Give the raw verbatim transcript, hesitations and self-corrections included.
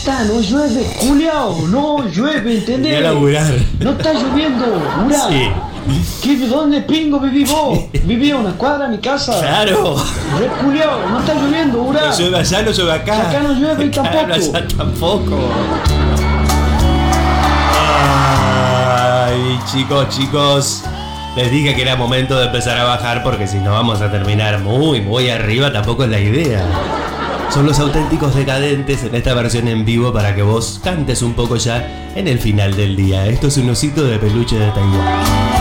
está, no llueve, culiao, no llueve, ¿entendés? Voy a laburar. No está lloviendo, Urá. Sí. ¿Qué, ¿Dónde pingo vivís vos? ¿Vivís a una cuadra de mi casa? Claro. Re culiao, no está lloviendo, Urá. No llueve allá, no llueve acá. Acá no llueve y Claro, tampoco. allá tampoco. Ay, chicos, chicos. Les dije que era momento de empezar a bajar porque si no vamos a terminar muy, muy arriba, tampoco es la idea. Son los auténticos decadentes en esta versión en vivo para que vos cantes un poco ya en el final del día. Esto es un osito de peluche de Taiwán.